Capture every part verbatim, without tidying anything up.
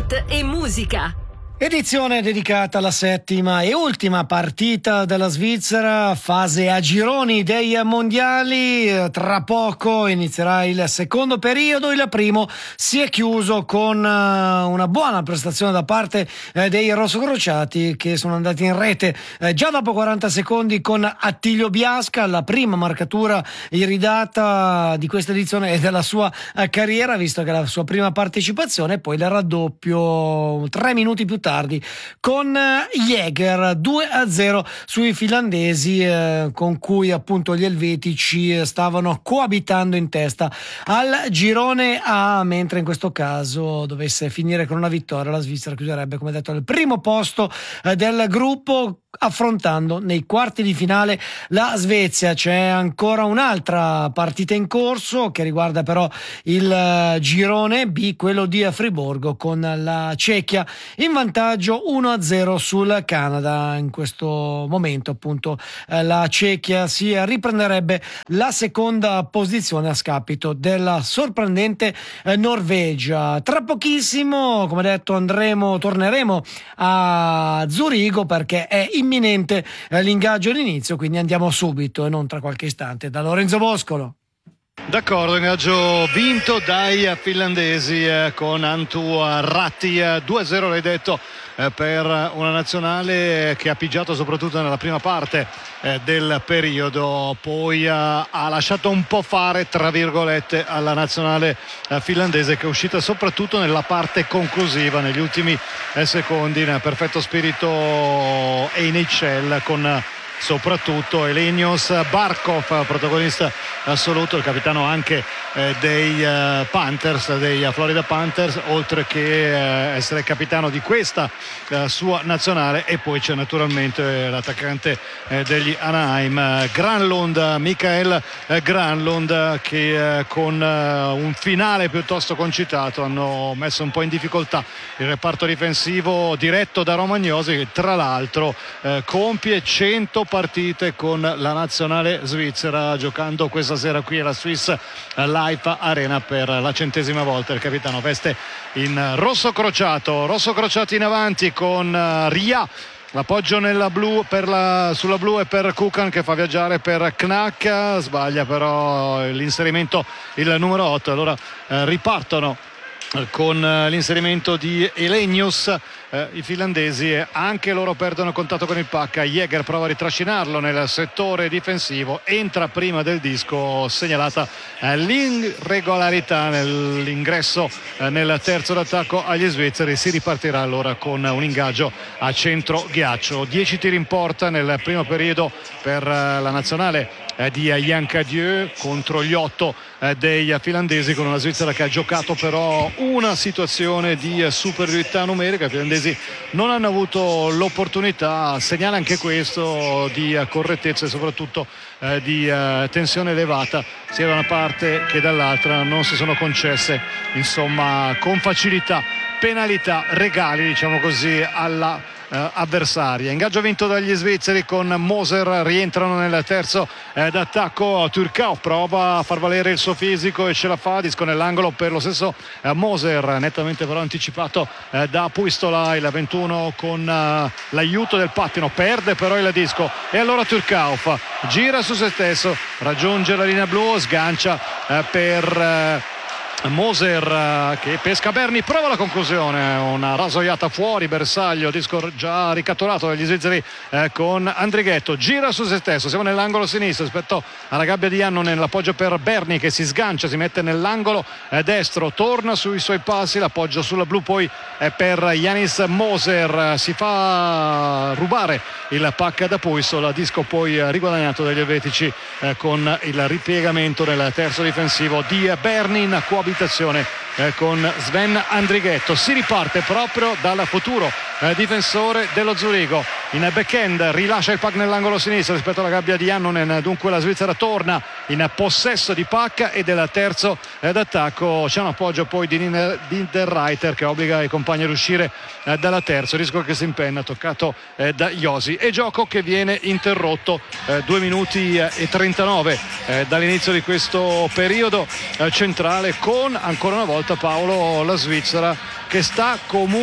sport e musica. Edizione dedicata alla settima e ultima partita della Svizzera, fase a gironi dei mondiali. Tra poco inizierà il secondo periodo, il primo si è chiuso con una buona prestazione da parte dei rossocrociati, che sono andati in rete già dopo quaranta secondi con Attilio Biasca, la prima marcatura iridata di questa edizione e della sua carriera, visto che è la sua prima partecipazione, e poi il raddoppio tre minuti più tardi tardi con Jäger, due a zero sui finlandesi, eh, con cui appunto gli elvetici stavano coabitando in testa al girone A, mentre in questo caso dovesse finire con una vittoria la Svizzera chiuderebbe, come detto, al primo posto eh, del gruppo, affrontando nei quarti di finale la Svezia. C'è ancora un'altra partita in corso che riguarda però il uh, girone B, quello di Friburgo, con la Cechia in vantaggio uno a zero sul Canada. In questo momento appunto eh, la Cechia si riprenderebbe la seconda posizione a scapito della sorprendente eh, Norvegia. Tra pochissimo, come detto, andremo torneremo a Zurigo perché è imminente l'ingaggio d'inizio, quindi andiamo subito e non tra qualche istante da Lorenzo Boscolo. D'accordo, ingaggio vinto dai finlandesi eh, con Antu Ratti, eh, due a zero l'hai detto, eh, per una nazionale che ha pigiato soprattutto nella prima parte eh, del periodo, poi eh, ha lasciato un po' fare tra virgolette alla nazionale eh, finlandese, che è uscita soprattutto nella parte conclusiva, negli ultimi eh, secondi, in perfetto spirito N H L, con eh, soprattutto Elenios Barkov, protagonista assoluto, il capitano anche eh, dei eh, Panthers, dei Florida Panthers, oltre che eh, essere capitano di questa eh, sua nazionale. E poi c'è naturalmente l'attaccante eh, degli Anaheim, Granlund, Mikael eh, Granlund, che eh, con eh, un finale piuttosto concitato hanno messo un po' in difficoltà il reparto difensivo diretto da Romagnosi, che tra l'altro eh, compie cento partite con la nazionale svizzera, giocando questa sera qui alla Swiss Life Arena per la centesima volta. Il capitano veste in rosso crociato, rosso crociato in avanti con uh, Ria. L'appoggio nella blu per la, sulla blu è per Kukan, che fa viaggiare per Knack, sbaglia però l'inserimento il numero otto. Allora eh, ripartono con l'inserimento di Elenius eh, i finlandesi, e anche loro perdono contatto con il pacca. Jäger prova a ritrascinarlo nel settore difensivo, entra prima del disco, segnalata eh, l'irregolarità nell'ingresso eh, nel terzo d'attacco agli svizzeri. Si ripartirà allora con un ingaggio a centro ghiaccio. dieci tiri in porta nel primo periodo per eh, la nazionale eh, di Jan Cadieux contro gli otto eh, dei finlandesi, con una Svizzera che ha giocato però una situazione di superiorità numerica. I finlandesi non hanno avuto l'opportunità, segnala anche questo, di correttezza e soprattutto eh, di eh, tensione elevata sia da una parte che dall'altra. Non si sono concesse insomma con facilità penalità, regali diciamo così alla Uh, avversaria. Ingaggio vinto dagli svizzeri con Moser, rientrano nel terzo eh, d'attacco. Turcao prova a far valere il suo fisico e ce la fa, disco nell'angolo per lo stesso eh, Moser, nettamente però anticipato eh, da Puistola. Il ventuno con uh, l'aiuto del pattino perde però il disco, e allora Turcao gira su se stesso, raggiunge la linea blu, sgancia eh, per eh, Moser, che pesca Berni, prova la conclusione, una rasoiata fuori bersaglio, disco già ricatturato dagli svizzeri eh, con Andrighetto, gira su se stesso, siamo nell'angolo sinistro rispetto alla gabbia di Jannonen, l'appoggio per Berni che si sgancia, si mette nell'angolo eh, destro, torna sui suoi passi, l'appoggio sulla blu poi è per Janis Moser, si fa rubare il pack da Puistola, disco poi riguadagnato dagli elvetici eh, con il ripiegamento nel terzo difensivo di Berni, in abitazione eh, con Sven Andrighetto. Si riparte proprio dal futuro eh, difensore dello Zurigo in backhand, rilascia il puck nell'angolo sinistro rispetto alla gabbia di Jannonen, dunque la Svizzera torna in possesso di puck e del terzo eh, d'attacco. C'è un appoggio poi di Niederreiter che obbliga i compagni ad uscire eh, dalla terza, risco che si impenna, toccato eh, da Josi, e gioco che viene interrotto eh, due minuti e trentanove eh, dall'inizio di questo periodo eh, centrale, con ancora una volta Paolo la Svizzera che sta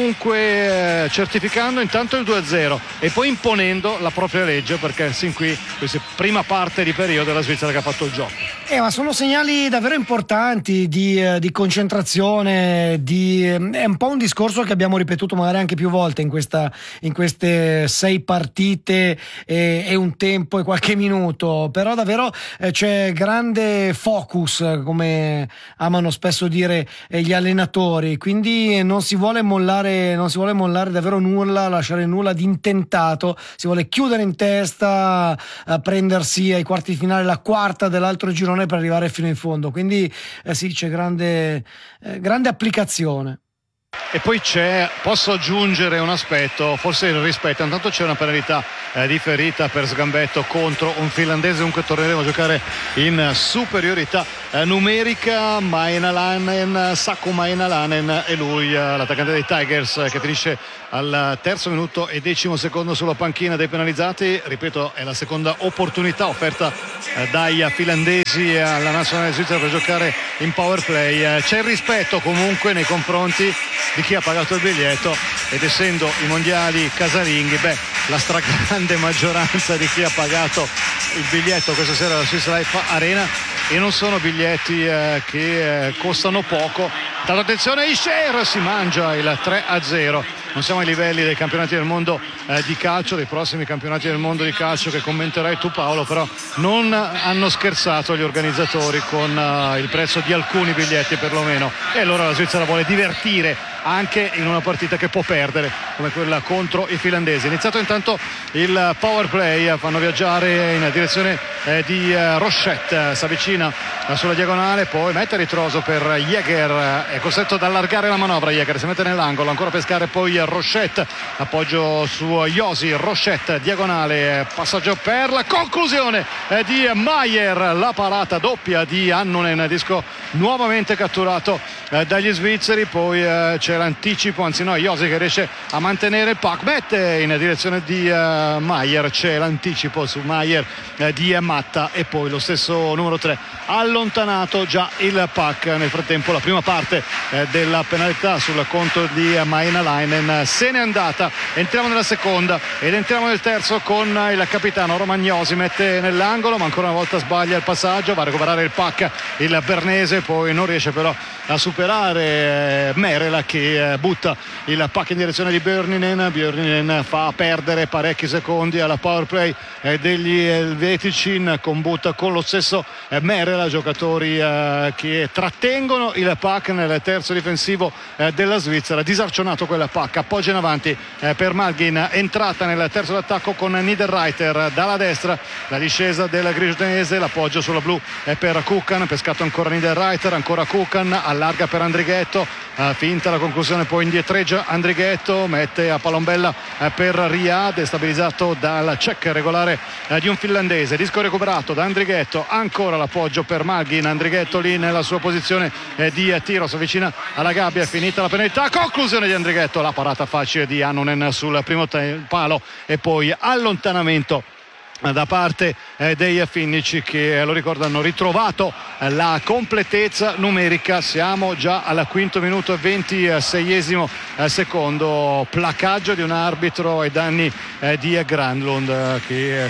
comunque certificando intanto il due a zero e poi imponendo la propria legge, perché sin qui questa prima parte di periodo è la Svizzera che ha fatto il gioco. Eh, ma sono segnali davvero importanti di, eh, di concentrazione, di, eh, è un po' un discorso che abbiamo ripetuto magari anche più volte in, questa, in queste sei partite e, e un tempo e qualche minuto, però davvero eh, c'è grande focus, come amano spesso dire eh, gli allenatori, quindi non si vuole mollare, non si vuole mollare davvero nulla, lasciare nulla di intentato, si vuole chiudere in testa, eh, prendersi ai quarti di finale la quarta dell'altro girone per arrivare fino in fondo, quindi eh sì, c'è grande, eh, grande applicazione. E poi c'è, posso aggiungere un aspetto, forse il rispetto, intanto c'è una penalità eh, differita per sgambetto contro un finlandese, dunque torneremo a giocare in superiorità eh, numerica. Mainalainen, Saku Mainalainen è lui, eh, l'attaccante dei Tigers, eh, che finisce al terzo minuto e decimo secondo sulla panchina dei penalizzati. Ripeto, è la seconda opportunità offerta eh, dai finlandesi alla nazionale svizzera per giocare in power play. Eh, c'è il rispetto comunque nei confronti di chi ha pagato il biglietto, ed essendo i mondiali casalinghi, beh, la stragrande maggioranza di chi ha pagato il biglietto questa sera alla Swiss Life Arena, e non sono biglietti eh, che eh, costano poco. Tanto attenzione, Isher si mangia il tre a zero. Non siamo ai livelli dei campionati del mondo eh, di calcio, dei prossimi campionati del mondo di calcio che commenterai tu, Paolo, però non hanno scherzato gli organizzatori con uh, il prezzo di alcuni biglietti perlomeno, e allora la Svizzera vuole divertire anche in una partita che può perdere come quella contro i finlandesi. Iniziato intanto il power play, fanno viaggiare in direzione eh, di eh, Rochette, si avvicina eh, sulla diagonale, poi mette a ritroso per Jäger, è costretto ad allargare la manovra. Jäger si mette nell'angolo, ancora a pescare poi Rochette, appoggio su Josi, Rochette diagonale, passaggio per la conclusione eh, di Maier, la parata doppia di Annunen, disco nuovamente catturato eh, dagli svizzeri. Poi eh, c'è l'anticipo, anzi no, Josi che riesce a mantenere il puck, mette in direzione di uh, Maier, c'è l'anticipo su Maier eh, di Matta, e poi lo stesso numero tre allontanato già il puck. Nel frattempo la prima parte eh, della penalità sul conto di Mainalainen se n'è andata. Entriamo nella seconda ed entriamo nel terzo con il capitano Romagnosi, mette nell'angolo ma ancora una volta sbaglia il passaggio, va a recuperare il puck il bernese, poi non riesce però a superare Merela che eh, butta il puck in direzione di Björninen. Björninen fa perdere parecchi secondi alla power play eh, degli elvetici, con butta con lo stesso eh, Merela, giocatori eh, che trattengono il puck nel terzo difensivo eh, della Svizzera. Disarcionato quel puck, appoggio in avanti eh, per Malgin, entrata nel terzo d'attacco con Niederreiter dalla destra, la discesa del grigiotenese, l'appoggio sulla blu è per Kukan, pescato ancora Niederreiter, ancora Kukan, allarga per Andrighetto, eh, finta la conclusione, poi indietreggia Andrighetto, mette a palombella eh, per Riyad, stabilizzato dal check regolare eh, di un finlandese, disco recuperato da Andrighetto, ancora l'appoggio per Malgin, Andrighetto lì nella sua posizione eh, di tiro, si avvicina alla gabbia, è finita la penalità, conclusione di Andrighetto, la parata facile di Annunen sul primo te- palo e poi allontanamento da parte eh, dei finnici che eh, lo ricordo hanno ritrovato eh, la completezza numerica. Siamo già al quinto minuto e ventiseiesimo eh, secondo, placaggio di un arbitro ai danni eh, di Granlund eh, che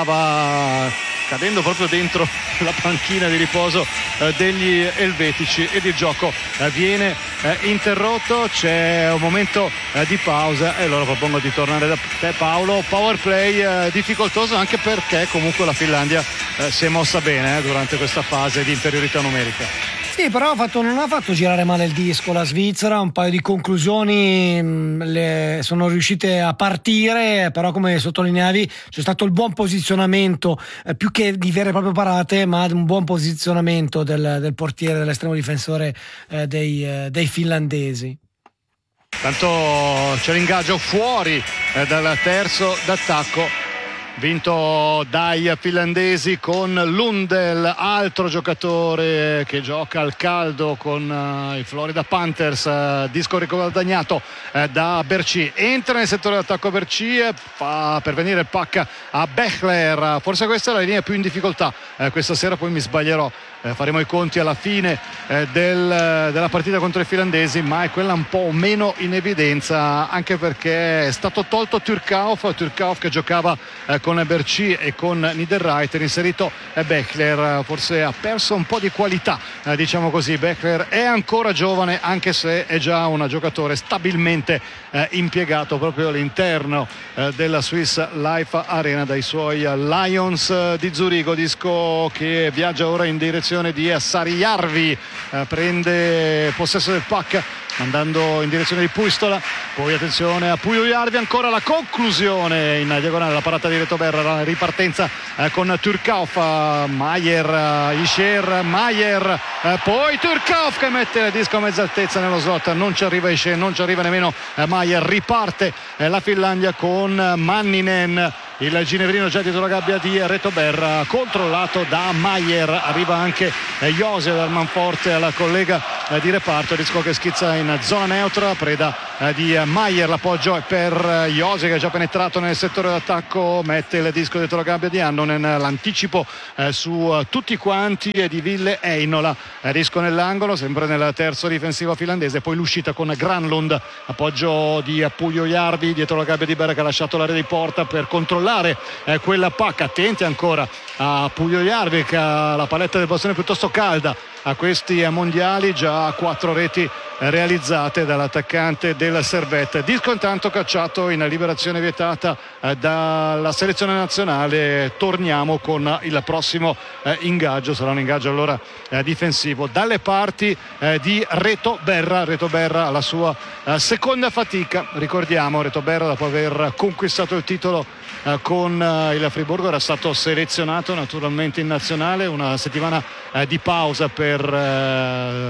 stava cadendo proprio dentro la panchina di riposo eh, degli elvetici, ed il gioco eh, viene eh, interrotto. C'è un momento eh, di pausa e allora propongo di tornare da te, Paolo. Power play eh, difficoltoso, anche perché comunque la Finlandia eh, si è mossa bene eh, durante questa fase di inferiorità numerica. Sì, però ha fatto, non ha fatto girare male il disco la Svizzera, un paio di conclusioni mh, le, sono riuscite a partire, però come sottolineavi c'è stato il buon posizionamento, eh, più che di vere e proprie parate, ma un buon posizionamento del, del portiere, dell'estremo difensore eh, dei, eh, dei finlandesi. Tanto c'è l'ingaggio fuori eh, dal terzo d'attacco, vinto dai finlandesi con Lundell, altro giocatore che gioca al caldo con uh, i Florida Panthers, uh, disco riguadagnato uh, da Berci, entra nel settore d'attacco Berci, fa per venire il puck a Bechler, forse questa è la linea più in difficoltà uh, questa sera, poi mi sbaglierò eh, faremo i conti alla fine eh, del, della partita contro i finlandesi, ma è quella un po' meno in evidenza, anche perché è stato tolto Turkauf, Turkauf che giocava eh, con Berchi e con Niederreiter, inserito eh, Bechler, forse ha perso un po' di qualità, eh, diciamo così. Bechler è ancora giovane, anche se è già un giocatore stabilmente eh, impiegato proprio all'interno eh, della Swiss Life Arena dai suoi Lions di Zurigo. Disco che viaggia ora in direzione di Sarjärvi, eh, prende possesso del puck andando in direzione di Puistola, poi attenzione a Puujujärvi, ancora la conclusione in diagonale, la parata di Reto Berra, la ripartenza eh, con Turkauf, Maier, uh, Isher, Maier, eh, poi Turkauf che mette il disco a mezza altezza nello slot, non ci arriva Isher, non ci arriva nemmeno eh, Maier, riparte eh, la Finlandia con Manninen, il ginevrino già dietro la gabbia di Reto Berra, controllato da Maier, arriva anche eh, Jose dal manforte alla collega eh, di reparto, disco che schizza in zona neutra, preda eh, di eh, Maier, l'appoggio è per eh, Jose che è già penetrato nel settore d'attacco, mette il disco dietro la gabbia di Annonen, l'anticipo eh, su eh, tutti quanti e di Ville Einola, eh, disco nell'angolo sempre nel terzo difensivo finlandese, poi l'uscita con Granlund, appoggio di eh, Puujujärvi dietro la gabbia di Berra che ha lasciato l'area di porta per controllare Eh, quella pacca, attenti ancora a Puujujärvi che ha la paletta del bastone piuttosto calda a questi mondiali, già quattro reti eh, realizzate dall'attaccante del Servette. Disco intanto cacciato in liberazione vietata eh, dalla selezione nazionale. Torniamo con il prossimo eh, ingaggio, sarà un ingaggio allora eh, difensivo dalle parti eh, di Reto Berra. Reto Berra alla sua eh, seconda fatica, ricordiamo Reto Berra dopo aver conquistato il titolo eh, con eh, il Friburgo era stato selezionato naturalmente in nazionale, una settimana eh, di pausa per eh,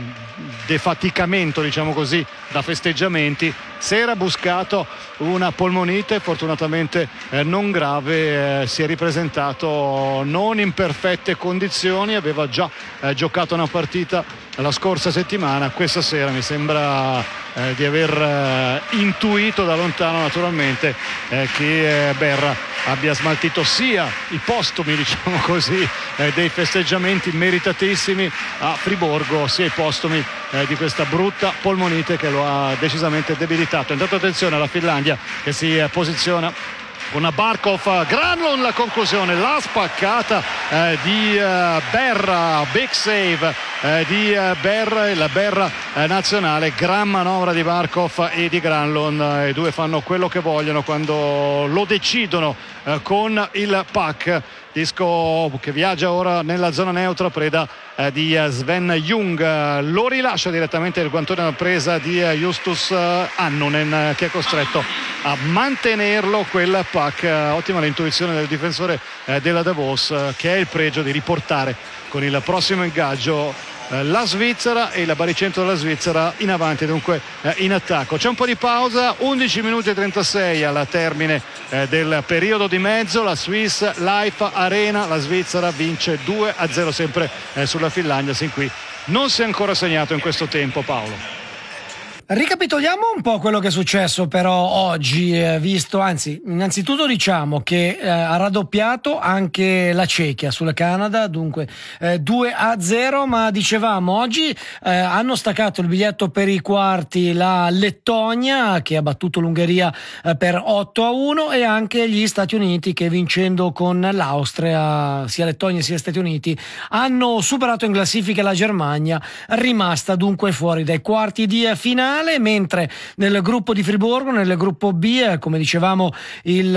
defaticamento, diciamo così, da festeggiamenti. Si era buscato una polmonite, fortunatamente eh, non grave, eh, si è ripresentato non in perfette condizioni, aveva già eh, giocato una partita la scorsa settimana, questa sera mi sembra eh, di aver eh, intuito da lontano naturalmente eh, che eh, Berra abbia smaltito sia i postumi, diciamo così, eh, dei festeggiamenti meritatissimi a Friburgo, sia i postumi eh, di questa brutta polmonite che lo ha decisamente debilitato. Intanto attenzione alla Finlandia che si eh, posiziona con Barkov, Granlund, la conclusione, la spaccata eh, di eh, Berra, big save eh, di eh, Berra, il Berra eh, nazionale, gran manovra di Barkov e di Granlund, eh, i due fanno quello che vogliono quando lo decidono eh, con il puck. Disco che viaggia ora nella zona neutra, preda eh, di eh, Sven Jung, eh, lo rilascia direttamente il guantone alla presa di eh, Justus eh, Annonen eh, che è costretto a mantenerlo quel puck. Eh, ottima l'intuizione del difensore eh, della Davos, eh, che è il pregio di riportare con il prossimo ingaggio eh, la Svizzera e il baricentro della Svizzera in avanti, dunque eh, in attacco. C'è un po' di pausa, undici minuti e trentasei al termine eh, del periodo di mezzo. La Swiss Life Arena, la Svizzera vince due a zero sempre eh, sulla Finlandia, sin qui non si è ancora segnato in questo tempo. Paolo, ricapitoliamo un po' quello che è successo però oggi, eh, visto, anzi innanzitutto diciamo che eh, ha raddoppiato anche la Cechia sul Canada, dunque eh, due a zero, ma dicevamo oggi eh, hanno staccato il biglietto per i quarti la Lettonia che ha battuto l'Ungheria eh, per otto a uno e anche gli Stati Uniti che vincendo con l'Austria, sia Lettonia sia Stati Uniti, hanno superato in classifica la Germania, rimasta dunque fuori dai quarti di finale. Mentre nel gruppo di Friburgo, nel gruppo B, come dicevamo, il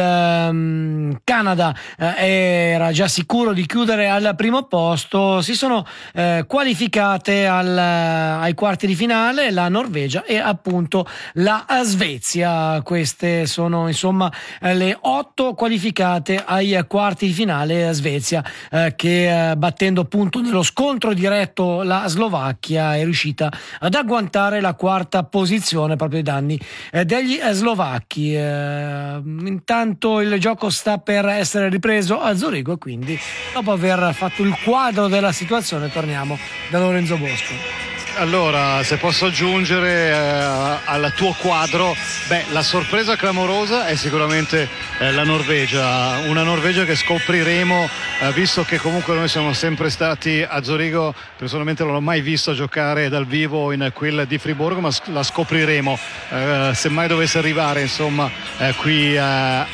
um, Canada eh, era già sicuro di chiudere al primo posto, si sono eh, qualificate al, ai quarti di finale la Norvegia e appunto la Svezia. Queste sono insomma le otto qualificate ai quarti di finale. Svezia eh, che eh, battendo appunto nello scontro diretto la Slovacchia è riuscita ad agguantare la quarta posizione proprio ai danni eh, degli eh, slovacchi. Eh, intanto il gioco sta per essere ripreso a Zurigo e quindi dopo aver fatto il quadro della situazione torniamo da Lorenzo Bosco. Allora, se posso aggiungere, eh, al tuo quadro. Beh, la sorpresa clamorosa è sicuramente eh, la Norvegia, una Norvegia che scopriremo, eh, visto che comunque noi siamo sempre stati a Zurigo. Personalmente non l'ho mai visto giocare dal vivo in quel di Friburgo, ma la scopriremo eh, se mai dovesse arrivare insomma eh, qui eh,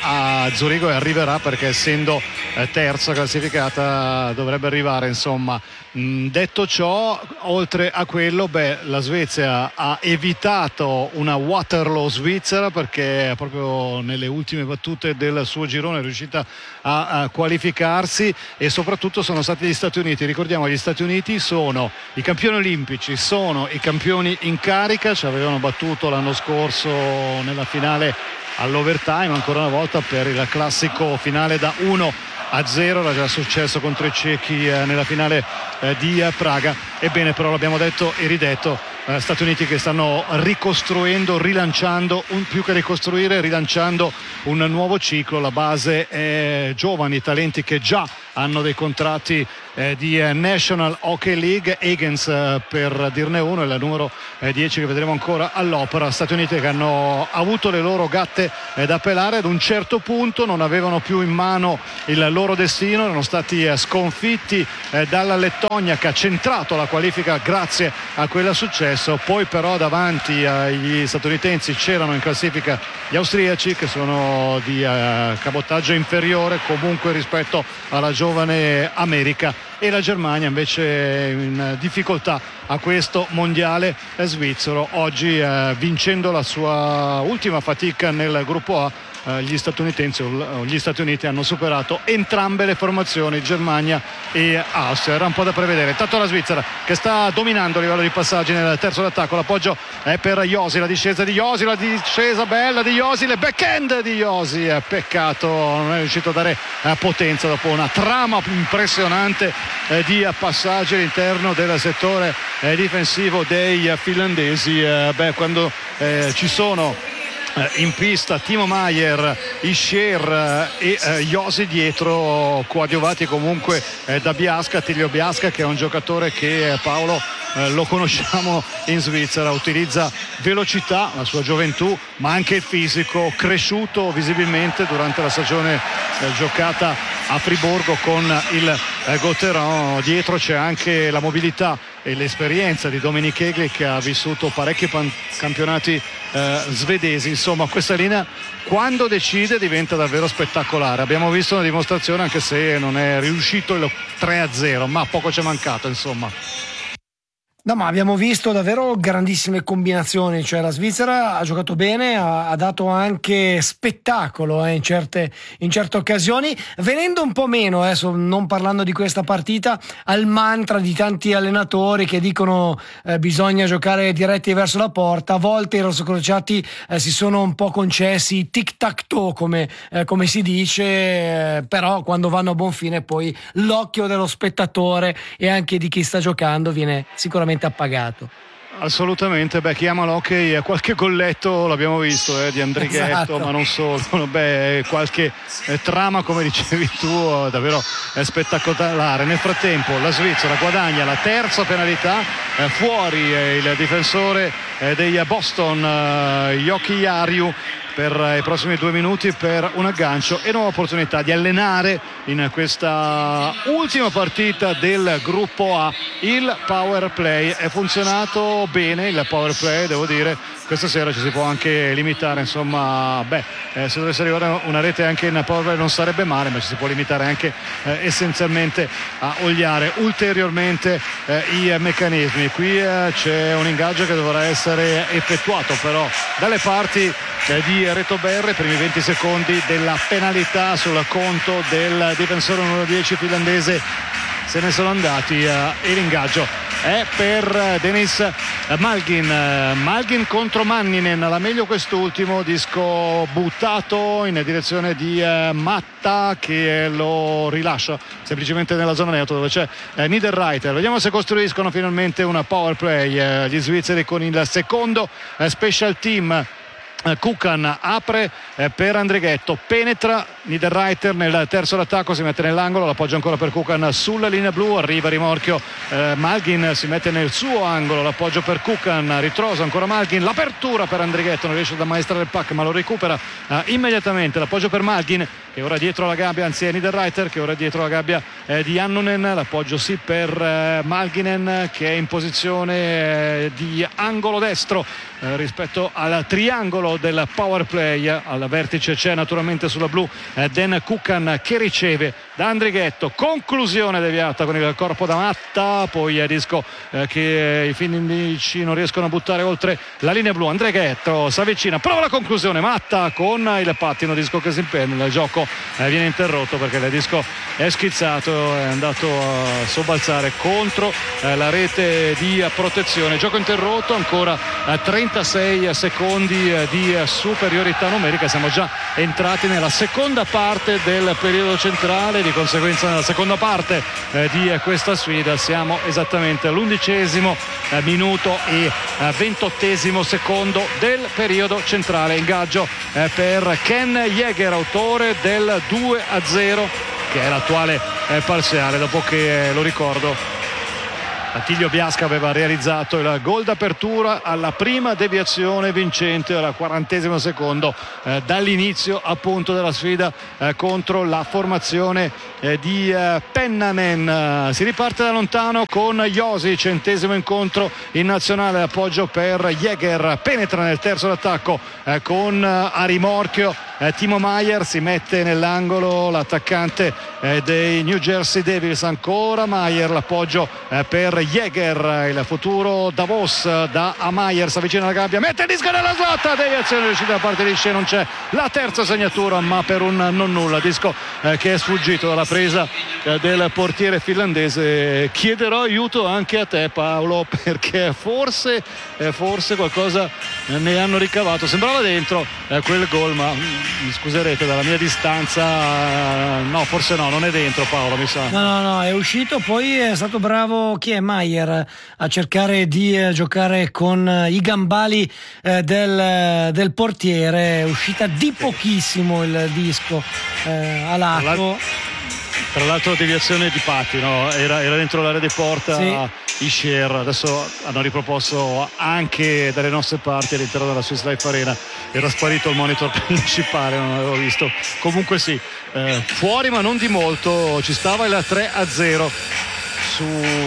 a Zurigo, e arriverà, perché essendo eh, terza classificata dovrebbe arrivare insomma. Mm, detto ciò, oltre a quello, beh, la Svezia ha evitato una Waterloo svizzera, perché proprio nelle ultime battute del suo girone è riuscita a, a qualificarsi, e soprattutto sono stati gli Stati Uniti. Ricordiamo, gli Stati Uniti sono i campioni olimpici, sono i campioni in carica, ci avevano battuto l'anno scorso nella finale all'overtime, ancora una volta per il classico finale da uno a zero, era già successo contro i cechi eh, nella finale eh, di eh, Praga. Ebbene, però l'abbiamo detto e ridetto, eh, Stati Uniti che stanno ricostruendo, rilanciando, un, più che ricostruire, rilanciando un nuovo ciclo. La base è giovani talenti che già hanno dei contratti eh, di eh, National Hockey League. Higgins eh, per dirne uno, è il numero eh, dieci che vedremo ancora all'opera. Stati Uniti che hanno avuto le loro gatte eh, da pelare, ad un certo punto non avevano più in mano il loro destino, erano stati eh, sconfitti eh, dalla Lettonia, che ha centrato la qualifica grazie a quel successo. Poi però davanti agli statunitensi c'erano in classifica gli austriaci, che sono di eh, cabotaggio inferiore comunque rispetto alla giovane America, e la Germania invece in difficoltà a questo mondiale svizzero. Oggi eh, vincendo la sua ultima fatica nel gruppo A, eh, gli statunitensi o gli Stati Uniti hanno superato entrambe le formazioni, Germania e Austria. Era un po' da prevedere. Intanto la Svizzera che sta dominando a livello di passaggi nel terzo d'attacco, l'appoggio è per Josi, la discesa di Josi, la discesa bella di Josi, le backhand di Josi, eh, peccato non è riuscito a dare eh, potenza dopo una trama impressionante eh, di passaggi all'interno del settore eh, difensivo dei eh, finlandesi. Eh, beh, quando eh, ci sono in pista Timo Maier, Ischer e eh, Josi dietro, coadiuvati comunque eh, da Biasca, Tilio Biasca, che è un giocatore che eh, Paolo eh, lo conosciamo in Svizzera, utilizza velocità, la sua gioventù, ma anche il fisico, cresciuto visibilmente durante la stagione eh, giocata a Friburgo con il eh, Gotteron. Dietro c'è anche la mobilità e l'esperienza di Dominic Egli, che ha vissuto parecchi pan- campionati eh, svedesi. Insomma, questa linea quando decide diventa davvero spettacolare. Abbiamo visto una dimostrazione, anche se non è riuscito il tre a zero, ma poco ci è mancato insomma. No, ma abbiamo visto davvero grandissime combinazioni, cioè la Svizzera ha giocato bene, ha, ha dato anche spettacolo eh, in, certe, in certe occasioni, venendo un po' meno, eh, so, non parlando di questa partita, al mantra di tanti allenatori che dicono eh, bisogna giocare diretti verso la porta. A volte i rossocrociati eh, si sono un po' concessi tic-tac-toe, come, eh, come si dice, eh, però quando vanno a buon fine poi l'occhio dello spettatore e anche di chi sta giocando viene sicuramente appagato. Assolutamente, beh, chi ama l'hockey, qualche golletto l'abbiamo visto eh, di Andrighetto, esatto. Ma non solo, beh, qualche eh, trama, come dicevi tu, davvero eh, spettacolare. Nel frattempo la Svizzera guadagna la terza penalità, eh, fuori eh, il difensore eh, dei Boston, eh, Jokiharju, per i prossimi due minuti per un aggancio e nuova opportunità di allenare in questa ultima partita del gruppo A il power play. È funzionato bene il power play, devo dire. Questa sera ci si può anche limitare, insomma, beh, eh, se dovesse arrivare una rete anche in power play non sarebbe male, ma ci si può limitare anche eh, essenzialmente a oliare ulteriormente eh, i meccanismi. Qui eh, c'è un ingaggio che dovrà essere effettuato però dalle parti eh, di Reto Berre, primi venti secondi della penalità sul conto del difensore numero dieci finlandese. Se ne sono andati eh, e l'ingaggio è per Dennis Malgin. Malgin contro Manninen, la meglio quest'ultimo, disco buttato in direzione di eh, Matta, che lo rilascia semplicemente nella zona neutra dove c'è eh, Niederreiter. Vediamo se costruiscono finalmente una power play eh, gli svizzeri con il secondo eh, special team. Kukan apre eh, per Andrighetto, penetra Niederreiter nel terzo d'attacco, si mette nell'angolo, l'appoggio ancora per Kukan sulla linea blu, arriva rimorchio, eh, Malgin si mette nel suo angolo, l'appoggio per Kukan, ritrosa ancora Malgin, l'apertura per Andrighetto, non riesce ad ammaestrare il pack ma lo recupera eh, immediatamente, l'appoggio per Malgin che ora dietro la gabbia, anzi è Niederreiter che ora dietro la gabbia eh, di Annunen, l'appoggio sì per eh, Malginen che è in posizione eh, di angolo destro eh, rispetto al triangolo del power play. Al vertice c'è naturalmente sulla blu eh, Dan Kukan che riceve da Andrighetto, conclusione deviata con il corpo da Matta, poi è Disco eh, che i finnici non riescono a buttare oltre la linea blu. Andrighetto si avvicina, prova la conclusione, Matta con il pattino, Disco che si impegna, il gioco eh, viene interrotto perché il Disco è schizzato, è andato a sobbalzare contro eh, la rete di protezione, gioco interrotto, ancora eh, trentasei secondi eh, di eh, superiorità numerica, siamo già entrati nella seconda parte del periodo centrale, di conseguenza nella seconda parte eh, di eh, questa sfida siamo esattamente all'undicesimo eh, minuto e eh, ventottesimo secondo del periodo centrale. Ingaggio eh, per Ken Jäger, autore del due a zero che è l'attuale eh, parziale, dopo che eh, lo ricordo Attilio Biasca aveva realizzato il gol d'apertura alla prima deviazione vincente al quarantesimo secondo eh, dall'inizio appunto della sfida eh, contro la formazione eh, di eh, Pennanen. Si riparte da lontano con Josi, centesimo incontro in nazionale, appoggio per Jäger, penetra nel terzo d'attacco eh, con eh, a rimorchio eh, Timo Maier, si mette nell'angolo l'attaccante eh, dei New Jersey Devils, ancora Maier, l'appoggio eh, per Jäger, il futuro Davos da a Maier, si avvicina alla gabbia, mette il disco nella slot, deviazione riuscita da parte di Shea, non c'è la terza segnatura ma per un non nulla, Disco eh, che è sfuggito dalla presa eh, del portiere finlandese. Chiederò aiuto anche a te Paolo perché forse eh, forse qualcosa ne hanno ricavato, sembrava dentro eh, quel gol ma mm, mi scuserete dalla mia distanza eh, no forse no, non è dentro Paolo mi sa. No no no, è uscito, poi è stato bravo chi è Maier a cercare di eh, giocare con eh, i gambali eh, del, del portiere, è uscita di pochissimo il Disco eh, a lato. Tra l'altro deviazione di pattino, era, era dentro l'area di porta sì. Ischier, adesso hanno riproposto anche dalle nostre parti all'interno della Swiss Life Arena, era sparito il monitor principale, non l'avevo visto, comunque sì, eh, fuori ma non di molto, ci stava il tre a zero su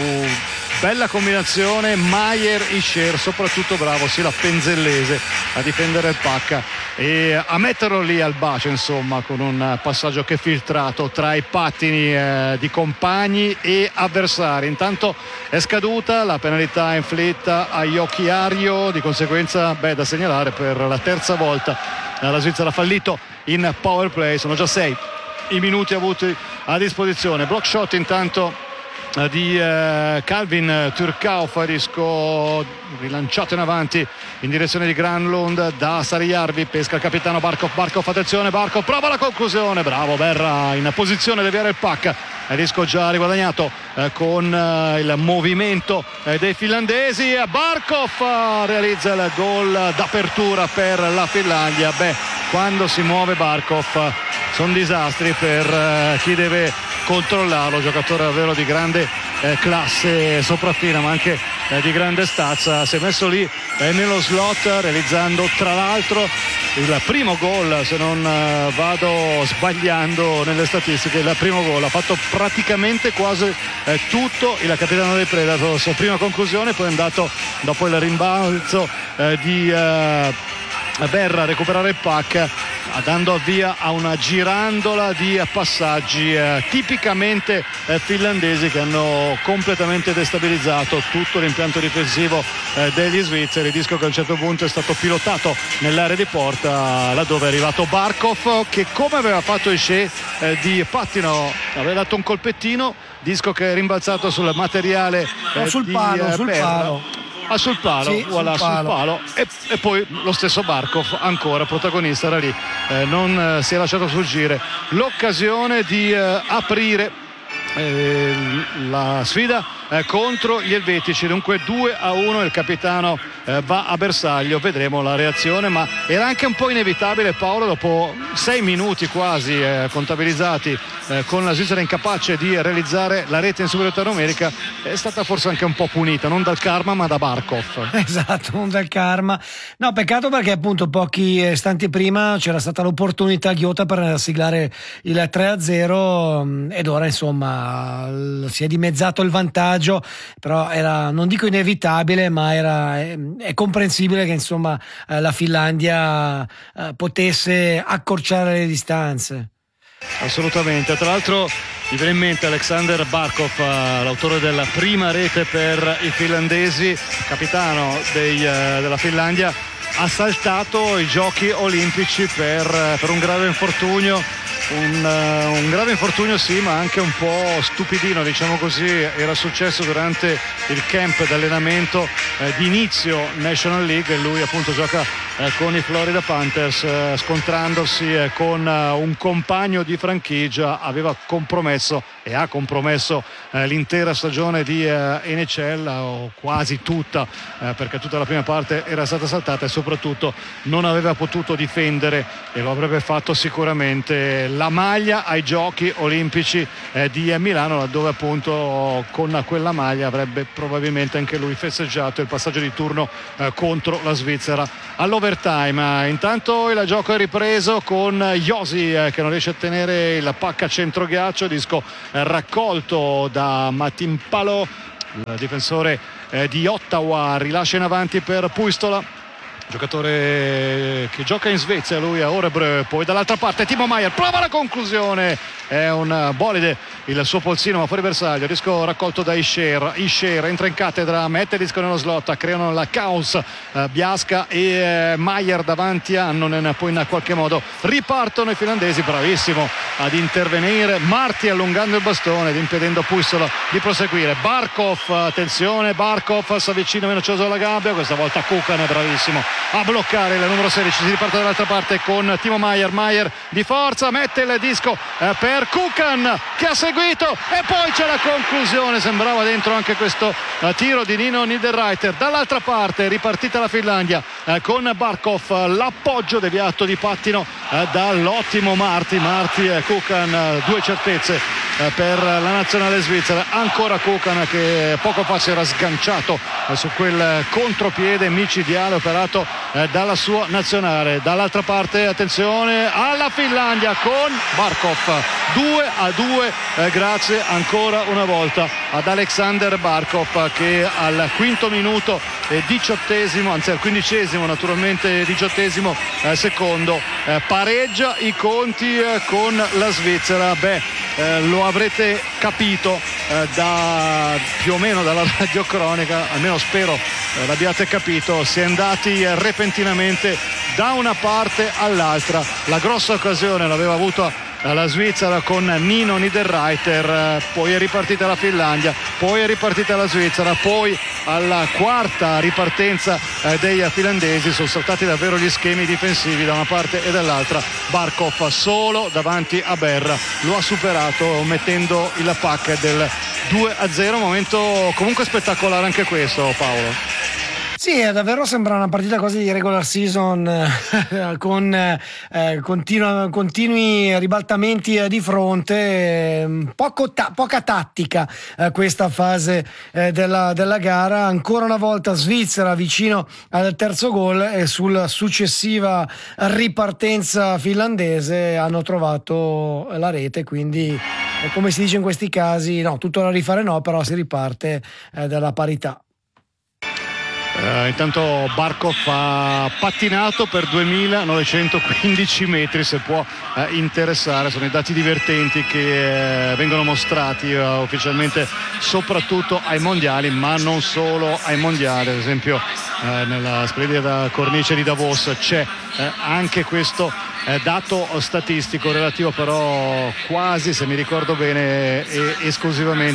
bella combinazione Maier Ischier, soprattutto bravo sia la Penzellese a difendere il pacca e a metterlo lì al bacio, insomma, con un passaggio che è filtrato tra i pattini eh, di compagni e avversari. Intanto è scaduta la penalità inflitta a Jokiario, di conseguenza beh, da segnalare per la terza volta la Svizzera ha fallito in power play, sono già sei i minuti avuti a disposizione. Block shot intanto di eh, Calvin Turkauf, Disco rilanciato in avanti in direzione di Granlund da Sarijärvi, pesca il capitano Barkov, Barkov attenzione, Barkov prova la conclusione, bravo Berra in posizione di avviare il pack, Disco già riguadagnato eh, con eh, il movimento eh, dei finlandesi, Barkov eh, realizza il gol d'apertura per la Finlandia. Beh, quando si muove Barkov eh, sono disastri per eh, chi deve controllarlo, giocatore davvero di grande eh, classe sopraffina ma anche eh, di grande stazza, si è messo lì eh, nello slot realizzando tra l'altro il primo gol, se non eh, vado sbagliando nelle statistiche, il primo gol ha fatto praticamente quasi eh, tutto il capitano dei Predators, prima conclusione, poi è andato dopo il rimbalzo eh, di eh, Berra a recuperare il pack, dando avvia a una girandola di passaggi eh, tipicamente eh, finlandesi che hanno completamente destabilizzato tutto l'impianto difensivo eh, degli svizzeri. Disco che a un certo punto è stato pilotato nell'area di porta laddove è arrivato Barkov che, come aveva fatto Ischier eh, di pattino, aveva dato un colpettino, Disco che è rimbalzato sul materiale eh, no, sul di palo, eh, sul Berra. palo. Ah, sul palo, sì, voilà, sul palo, sul palo. E, e poi lo stesso Barkov ancora protagonista era lì, eh, non eh, si è lasciato sfuggire l'occasione di eh, aprire eh, la sfida eh, contro gli elvetici. Dunque due a uno, il capitano eh, va a bersaglio, vedremo la reazione, ma era anche un po' inevitabile, Paolo, dopo sei minuti quasi eh, contabilizzati eh, con la Svizzera incapace di realizzare la rete in superiorità numerica, è stata forse anche un po' punita, non dal karma ma da Barkov. Esatto, non dal karma. No, peccato perché appunto pochi istanti prima c'era stata l'opportunità ghiotta per siglare il tre a zero ed ora insomma si è dimezzato il vantaggio, però era, non dico inevitabile, ma era, è, è comprensibile che insomma la Finlandia eh, potesse accorciare le distanze. Assolutamente, tra l'altro mi viene in mente Alexander Barkov, l'autore della prima rete per i finlandesi, capitano dei, della Finlandia, ha saltato i giochi olimpici per, per un grave infortunio. Un, uh, un grave infortunio sì, ma anche un po' stupidino, diciamo così. Era successo durante il camp d'allenamento eh, di inizio National League, e lui appunto gioca eh, con i Florida Panthers, eh, scontrandosi eh, con eh, un compagno di franchigia. Aveva compromesso e ha compromesso eh, l'intera stagione di eh, N H L, o quasi tutta, eh, perché tutta la prima parte era stata saltata, e soprattutto non aveva potuto difendere, e lo avrebbe fatto sicuramente, la maglia ai giochi olimpici eh, di Milano, laddove appunto con quella maglia avrebbe probabilmente anche lui festeggiato il passaggio di turno eh, contro la Svizzera all'overtime. Intanto il gioco è ripreso con Josi eh, che non riesce a tenere il pacca centroghiaccio, disco eh, raccolto da Matimpalo, il difensore eh, di Ottawa, rilascia in avanti per Puistola, giocatore che gioca in Svezia, lui a Örebro. Poi dall'altra parte Timo Maier prova la conclusione, è un bolide il suo polsino ma fuori bersaglio, disco raccolto da Isher. Isher entra in cattedra, mette il disco nello slot, creano la caos eh, Biasca e eh, Maier davanti a Annonen, poi in qualche modo ripartono i finlandesi, bravissimo ad intervenire Marti allungando il bastone ed impedendo Puistola di proseguire. Barkov, attenzione, Barkov si avvicina minacioso alla gabbia, questa volta Kukan è bravissimo a bloccare il numero sedici. Si riparte dall'altra parte con Timo Maier. Maier di forza mette il disco eh, per Kukan, che ha seguito, e poi c'è la conclusione. Sembrava dentro anche questo eh, tiro di Nino Niederreiter. Dall'altra parte ripartita la Finlandia eh, con Barkov, l'appoggio deviato di pattino eh, dall'ottimo Marti. Marti e Kukan, eh, due certezze eh, per la nazionale svizzera. Ancora Kukan che poco fa si era sganciato eh, su quel contropiede micidiale operato eh, dalla sua nazionale. Dall'altra parte attenzione alla Finlandia con Barkov, due a due eh, grazie ancora una volta ad Alexander Barkov, che al quinto minuto e diciottesimo, anzi al quindicesimo naturalmente diciottesimo eh, secondo eh, pareggia i conti eh, con la Svizzera. Beh, eh, lo avrete capito eh, da più o meno dalla radiocronica, almeno spero eh, l'abbiate capito, si è andati eh, repentinamente da una parte all'altra. La grossa occasione l'aveva avuta la Svizzera con Nino Niederreiter, poi è ripartita la Finlandia, poi è ripartita la Svizzera, poi alla quarta ripartenza eh, dei finlandesi sono saltati davvero gli schemi difensivi da una parte e dall'altra. Barkov solo davanti a Berra lo ha superato mettendo il pack del due a zero. Momento comunque spettacolare anche questo, Paolo. Sì, davvero sembra una partita quasi di regular season eh, con eh, continu- continui ribaltamenti eh, di fronte, eh, poco ta- poca tattica eh, questa fase eh, della, della gara. Ancora una volta Svizzera vicino al terzo gol, e sulla successiva ripartenza finlandese hanno trovato la rete, quindi eh, come si dice in questi casi, no, tutto da rifare no, però si riparte eh, dalla parità. Uh, intanto Barkov ha pattinato per duemilanovecentoquindici metri, se può uh, interessare. Sono i dati divertenti che uh, vengono mostrati uh, ufficialmente soprattutto ai mondiali, ma non solo ai mondiali. Ad esempio uh, nella splendida cornice di Davos c'è uh, anche questo uh, dato statistico relativo, però quasi, se mi ricordo bene, e esclusivamente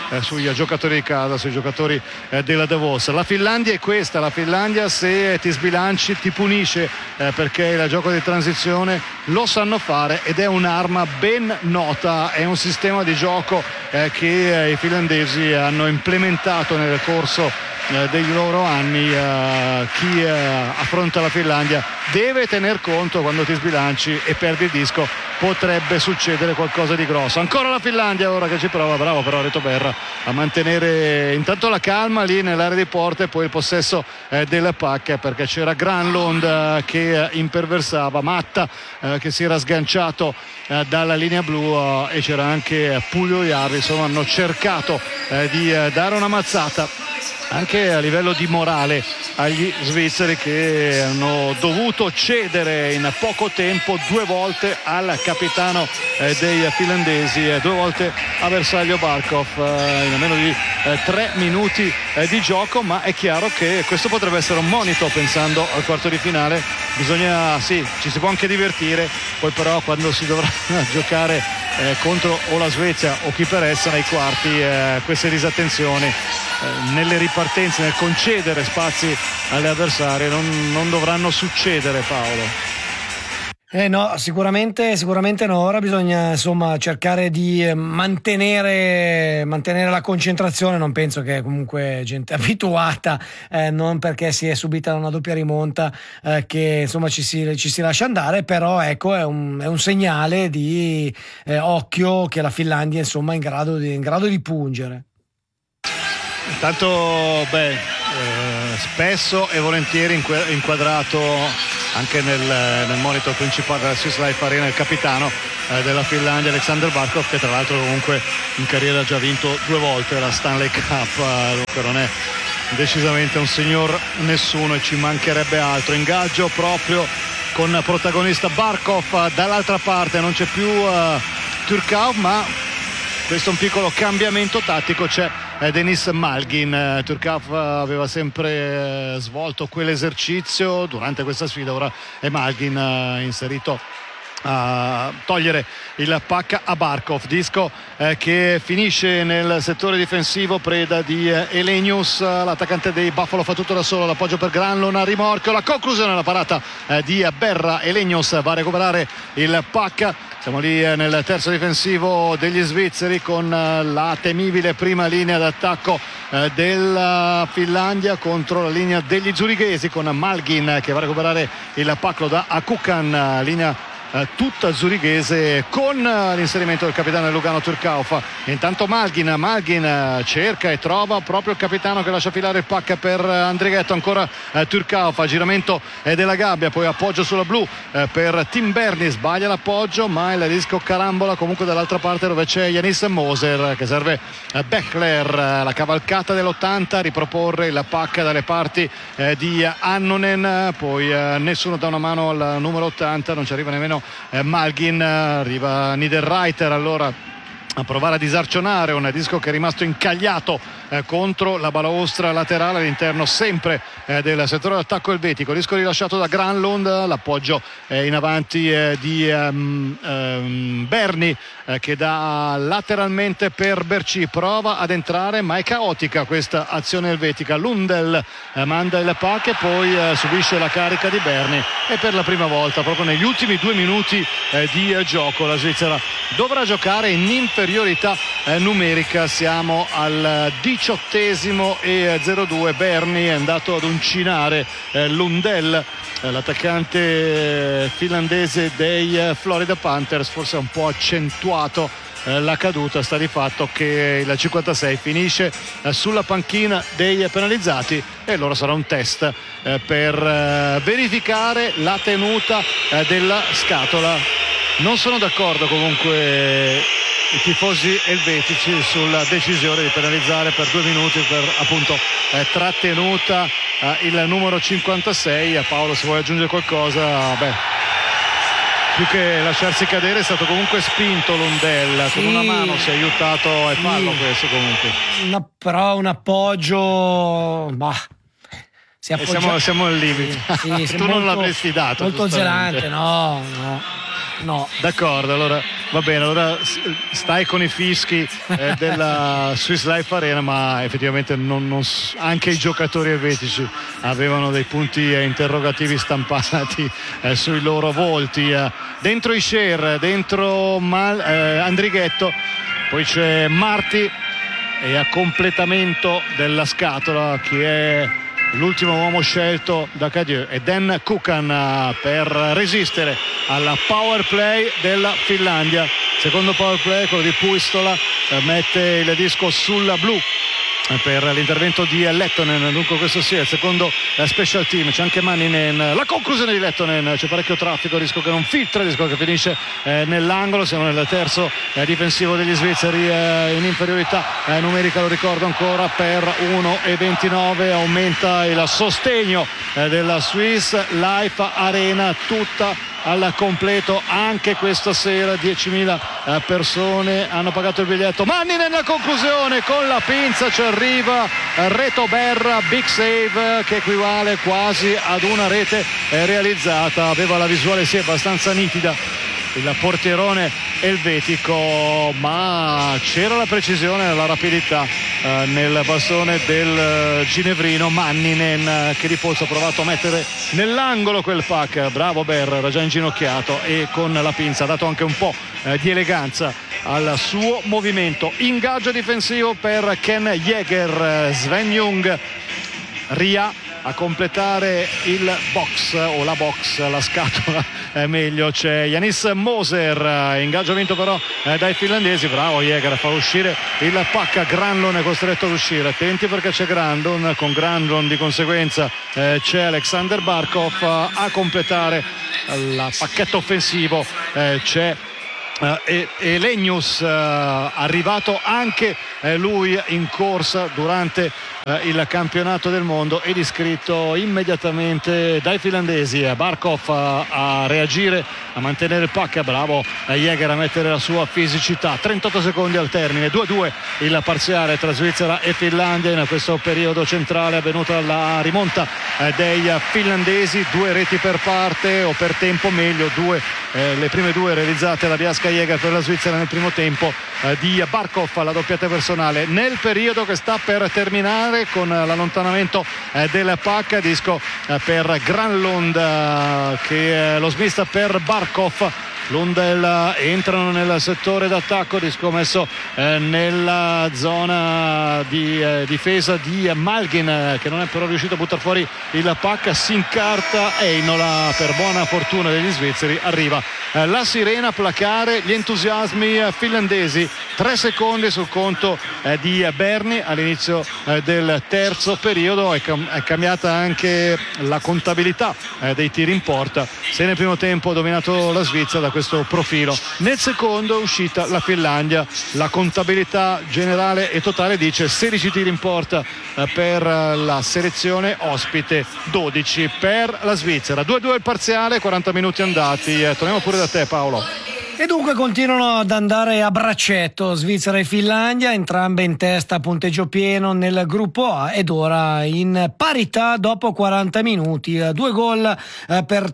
eh, sui giocatori di casa, sui giocatori eh, della Davos. La Finlandia è questa, la Finlandia se ti sbilanci ti punisce, eh, perché il gioco di transizione lo sanno fare ed è un'arma ben nota, è un sistema di gioco eh, che eh, i finlandesi hanno implementato nel corso eh, dei loro anni. Eh, chi eh, affronta la Finlandia deve tener conto, quando ti sbilanci e perdi il disco potrebbe succedere qualcosa di grosso. Ancora la Finlandia ora che ci prova, bravo però Reto Berra a mantenere intanto la calma lì nell'area di porta e poi il possesso eh, delle pacche, perché c'era Granlund eh, che eh, imperversava, Matta eh, che si era sganciato eh, dalla linea blu eh, e c'era anche eh, Pulio Jarvi. Insomma, hanno cercato eh, di eh, dare una mazzata anche a livello di morale agli svizzeri, che hanno dovuto cedere in poco tempo due volte al capitano eh, dei finlandesi, eh, due volte a Versailles Barkov eh, in meno di eh, tre minuti eh, di gioco. Ma è chiaro che questo potrebbe essere un monito pensando al quarto di finale. Bisogna, sì, ci si può anche divertire, poi però quando si dovrà giocare eh, contro o la Svezia o chi per essa nei quarti, eh, queste disattenzioni eh, nelle ripartenze, nel concedere spazi alle avversarie non, non dovranno succedere, Paolo. Eh no, sicuramente, sicuramente no. Ora bisogna insomma cercare di mantenere, mantenere la concentrazione. Non penso che comunque gente abituata, eh, non perché si è subita una doppia rimonta, eh, che insomma ci si, ci si lascia andare, però ecco è un, è un segnale di eh, occhio che la Finlandia insomma è in grado di, in grado di pungere. Intanto beh, eh, spesso e volentieri inquadrato anche nel, nel monitor principale della Swiss Life Arena il capitano eh, della Finlandia, Alexander Barkov, che tra l'altro comunque in carriera ha già vinto due volte la Stanley Cup, eh, che non è decisamente un signor nessuno e ci mancherebbe altro. Ingaggio proprio con protagonista Barkov, dall'altra parte non c'è più eh, Turkov, ma questo è un piccolo cambiamento tattico, c'è eh, Denis Malgin. eh, Turkov aveva sempre eh, svolto quell'esercizio durante questa sfida, ora è Malgin eh, inserito a togliere il pack a Barkov. Disco eh, che finisce nel settore difensivo, preda di eh, Elenius. L'attaccante dei Buffalo fa tutto da solo, l'appoggio per Granlund a rimorchio, la conclusione, la parata eh, di Berra. Elenius va a recuperare il pack. Siamo lì eh, nel terzo difensivo degli svizzeri con eh, la temibile prima linea d'attacco eh, della Finlandia contro la linea degli zurighesi, con Malgin eh, che va a recuperare il pack, lo dà a Kukan, linea Uh, tutta zurighese con uh, l'inserimento del capitano Lugano Turkov. Intanto Malgin Malgin uh, cerca e trova proprio il capitano, che lascia filare il pack per uh, Andrighetto. Ancora uh, Turkov, giramento uh, della gabbia, poi appoggio sulla blu uh, per Tim Berni, sbaglia l'appoggio ma il disco carambola comunque dall'altra parte dove c'è Janis Moser, che serve uh, Bechler. Uh, la cavalcata dell'ottanta, riproporre il pack dalle parti uh, di Annonen, poi uh, nessuno dà una mano al numero ottanta, non ci arriva nemmeno Eh, Malgin. Arriva Niederreiter allora a provare a disarcionare un disco che è rimasto incagliato eh, contro la balaustra laterale all'interno sempre eh, del settore d'attacco elvetico. Disco rilasciato da Granlund, l'appoggio eh, in avanti eh, di um, um, Berni eh, che dà lateralmente per Berci, prova ad entrare ma è caotica questa azione elvetica. Lundell eh, manda il pack e poi eh, subisce la carica di Berni e per la prima volta proprio negli ultimi due minuti eh, di eh, gioco la Svizzera dovrà giocare in inferiorità eh, numerica. Siamo al diciottesimo e zero due. Berni è andato ad uncinare eh, Lundell, eh, l'attaccante finlandese dei eh, Florida Panthers. Forse ha un po' accentuato eh, la caduta. Sta di fatto che il cinquantasei finisce eh, sulla panchina dei penalizzati e allora sarà un test eh, per eh, verificare la tenuta eh, della scatola. Non sono d'accordo comunque i tifosi elvetici sulla decisione di penalizzare per due minuti per appunto eh, trattenuta eh, il numero cinquantasei. A Paolo, se vuoi aggiungere qualcosa, beh, più che lasciarsi cadere è stato comunque spinto Lundell, sì, con una mano si è aiutato e sì, fallo questo comunque. Una, però un appoggio, bah, si appoggia... siamo, siamo al limite. Sì, sì, tu molto, non l'avresti dato molto zelante, no, no. No. D'accordo, allora va bene, allora stai con i fischi eh, della Swiss Life Arena, ma effettivamente non, non, anche i giocatori elvetici avevano dei punti eh, interrogativi stampati eh, sui loro volti. Eh. Dentro i Scher, dentro Mal, eh, Andrighetto, poi c'è Marti e a completamento della scatola chi è l'ultimo uomo scelto da Cadieux è Dan Kukan per resistere alla power play della Finlandia. Secondo power play, quello di Puistola, mette il disco sulla blu per l'intervento di Lettonen. Dunque questo sia il secondo special team. C'è anche Manninen, la conclusione di Lettonen, c'è parecchio traffico, disco che non filtra, disco che finisce eh, nell'angolo. Siamo nel terzo eh, difensivo degli svizzeri eh, in inferiorità eh, numerica, lo ricordo ancora, per uno e ventinove. Aumenta il sostegno eh, della Swiss Life Arena tutta al completo anche questa sera. diecimila persone hanno pagato il biglietto. Manninen la conclusione con la pinza, ci arriva Reto Berra, big save che equivale quasi ad una rete realizzata. Aveva la visuale sì abbastanza nitida il portierone elvetico, ma c'era la precisione e la rapidità eh, nel bastone del ginevrino. Manninen eh, che di polso ha provato a mettere nell'angolo quel puck, bravo Berra, era già inginocchiato e con la pinza ha dato anche un po' eh, di eleganza al suo movimento. Ingaggio difensivo per Ken Jäger, Sven Jung, Ria a completare il box o la box, la scatola è meglio, c'è Janis Moser, ingaggio vinto però eh, dai finlandesi. Bravo Jäger a far uscire il puck, Granlund è costretto ad uscire, attenti perché c'è Granlund, con Granlund di conseguenza eh, c'è Alexander Barkov a completare il pacchetto offensivo, eh, c'è Uh, e, e Lenius uh, arrivato anche uh, lui in corsa durante uh, il campionato del mondo ed iscritto immediatamente dai finlandesi. Barkov uh, a reagire, a mantenere il puck, bravo uh, Jäger a mettere la sua fisicità. Trentotto secondi al termine, due a due il parziale tra Svizzera e Finlandia. In questo periodo centrale è avvenuta la rimonta uh, dei finlandesi, due reti per parte o per tempo meglio, due eh, le prime due realizzate da Biasca Jäger per la Svizzera nel primo tempo, eh, di Barkov la doppietta personale nel periodo che sta per terminare con l'allontanamento eh, del puck, disco eh, per Granlund eh, che eh, lo smista per Barkov. Lundell entrano nel settore d'attacco, disco messo eh, nella zona di eh, difesa di Malgin eh, che non è però riuscito a buttare fuori il puck, si incarta Einola, per buona fortuna degli svizzeri arriva eh, la sirena a placare gli entusiasmi eh, finlandesi. Tre secondi sul conto eh, di Berni all'inizio eh, del terzo periodo, è, cam- è cambiata anche la contabilità eh, dei tiri in porta. Se nel primo tempo ha dominato la Svizzera da questo profilo, nel secondo è uscita la Finlandia. La contabilità generale e totale dice sedici tiri in porta eh, per la selezione ospite, dodici per la Svizzera. due a due il parziale, quaranta minuti andati. Eh, torniamo pure da te Paolo. E dunque continuano ad andare a braccetto Svizzera e Finlandia, entrambe in testa a punteggio pieno nel gruppo A ed ora in parità dopo quaranta minuti. Due gol per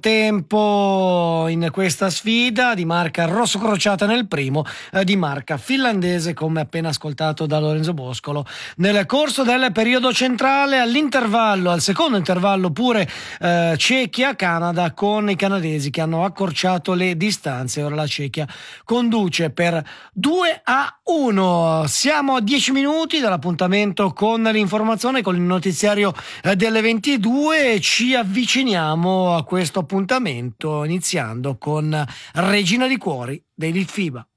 tempo in questa sfida, di marca rossocrociata nel primo, di marca finlandese come appena ascoltato da Lorenzo Boscolo. Nel corso del periodo centrale, all'intervallo, al secondo intervallo pure eh, Cechia-Canada, con i canadesi che hanno accorciato le distanze. Ora la Cechia conduce per due a uno. Siamo a dieci minuti dall'appuntamento con l'informazione, con il notiziario delle ventidue, e ci avviciniamo a questo appuntamento iniziando con Regina di Cuori dei Litfiba.